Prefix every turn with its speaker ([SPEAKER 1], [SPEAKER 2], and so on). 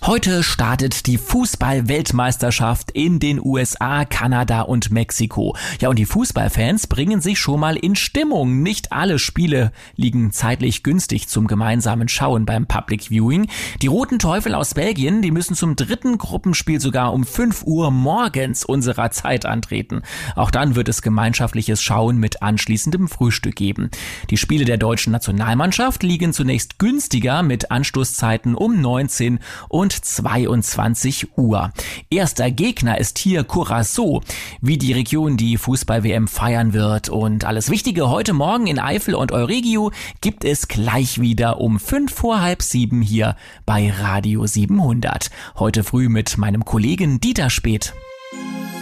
[SPEAKER 1] Heute startet die Fußball-Weltmeisterschaft in den USA, Kanada und Mexiko. Ja, und die Fußballfans bringen sich schon mal in Stimmung. Nicht alle Spiele liegen zeitlich günstig zum gemeinsamen Schauen beim Public Viewing. Die Roten Teufel aus Belgien, die müssen zum dritten Gruppenspiel sogar um 5 Uhr morgens unserer Zeit antreten. Auch dann wird es gemeinschaftliches Schauen mit anschließendem Frühstück geben. Die Spiele der deutschen Nationalmannschaft liegen zunächst günstiger mit Anstoßzeiten um 19 und 22 Uhr. Erster Gegner ist hier Curaçao, wie die Region die Fußball-WM feiern wird. Und alles Wichtige heute Morgen in Eifel und Euregio gibt es gleich wieder um 6:55 hier bei Radio 700. Heute früh mit meinem Kollegen Dieter Speth.